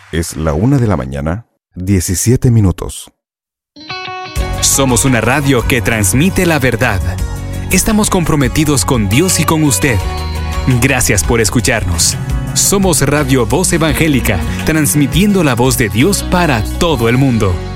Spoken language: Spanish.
Es la 1:17 a.m. Somos una radio que transmite la verdad. Estamos comprometidos con Dios y con usted. Gracias por escucharnos. Somos Radio Voz Evangélica, transmitiendo la voz de Dios para todo el mundo.